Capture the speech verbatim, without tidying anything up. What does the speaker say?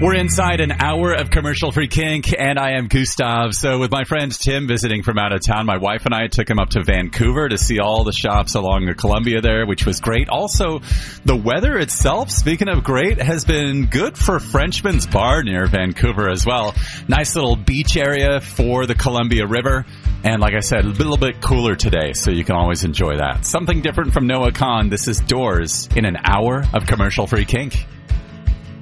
We're inside an hour of commercial-free kink, and I am Gustav. So with my friend Tim visiting from out of town, my wife and I took him up to Vancouver to see all the shops along the Columbia there, which was great. Also, the weather itself, speaking of great, has been good for Frenchman's Bar near Vancouver as well. Nice little beach area for the Columbia River. And like I said, a little bit cooler today, so you can always enjoy that. Something different from Noah Kahn. This is Doors in an hour of commercial-free kink.